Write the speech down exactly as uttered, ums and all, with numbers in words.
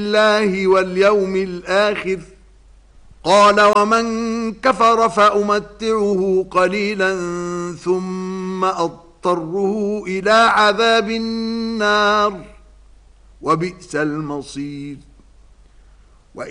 بالله واليوم الآخر. قال ومن كفر فأمتعه قليلا ثم أضطره إلى عذاب النار وبئس المصير.